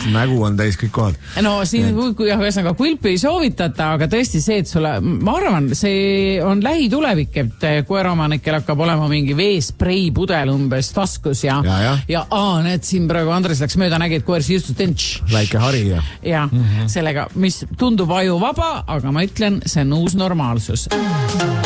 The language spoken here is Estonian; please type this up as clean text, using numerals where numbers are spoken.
nägu on täis kõik kohad. No siin ühesõnaga kulpi ei soovitata, aga tõesti see, et sulle, ma arvan, see on lähitulevik, et koeraomanikel hakkab olema mingi veesprei pudel umbes taskus ja need siin praegu Andres läks mööda, nägi, et koer siis just väike hari ja sellega, mis tundub ajuvaba, aga ma ütlen, see on uus normaalsus.